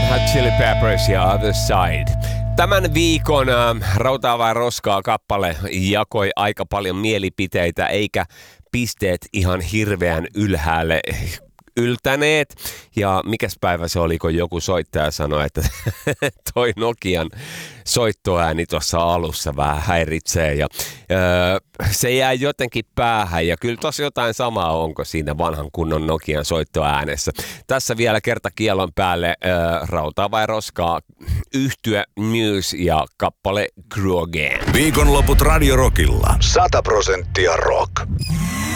Red Hot Chili Peppers ja Other Side. Tämän viikon Rautaa vai roskaa -kappale jakoi aika paljon mielipiteitä, eikä pisteet ihan hirveän ylhäälle yltäneet. Ja mikäs päivä se oli, kun joku soittaja sanoi, että toi Nokian soittoääni tuossa alussa vähän häiritsee. Ja se jää jotenkin päähän, ja kyllä tossa jotain samaa onko siinä vanhan kunnon Nokian soittoäänessä. Tässä vielä kerta kielon päälle Rautaa vai roskaa -yhtye Muse ja kappale Grow Again. Viikonloput Radio Rockilla. 100% rock.